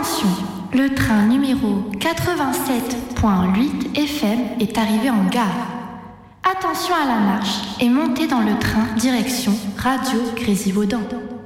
Attention, le train numéro 87.8 FM est arrivé en gare. Attention à la marche et montez dans le train direction Radio Grésivaudan.